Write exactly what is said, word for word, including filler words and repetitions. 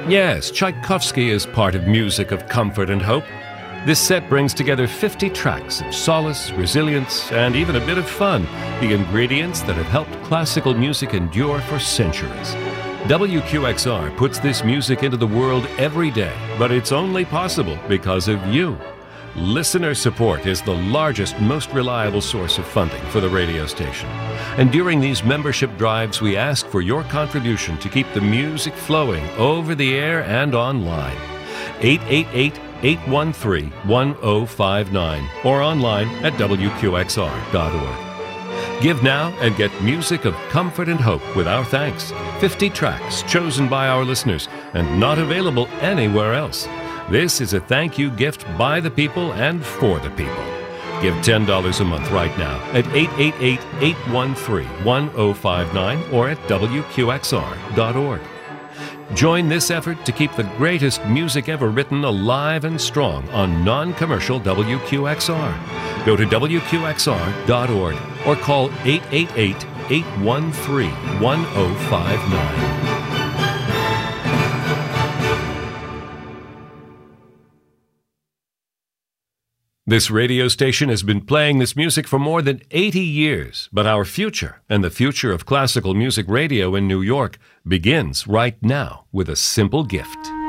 Yes, Tchaikovsky is part of Music of Comfort and Hope. This set brings together fifty tracks of solace, resilience, and even a bit of fun, the ingredients that have helped classical music endure for centuries. W Q X R puts this music into the world every day, but it's only possible because of you. Listener support is the largest, most reliable source of funding for the radio station. And during these membership drives, we ask for your contribution to keep the music flowing over the air and online. eight eight eight, eight one three, one zero five nine or online at W Q X R dot org. Give now and get Music of Comfort and Hope with our thanks. fifty tracks chosen by our listeners and not available anywhere else. This is a thank you gift by the people and for the people. Give ten dollars a month right now at eight eight eight, eight one three, one zero five nine or at W Q X R dot org. Join this effort to keep the greatest music ever written alive and strong on non-commercial W Q X R. Go to W Q X R dot org or call eight eight eight, eight one three, one zero five nine. This radio station has been playing this music for more than eighty years, but our future and the future of classical music radio in New York begins right now with a simple gift.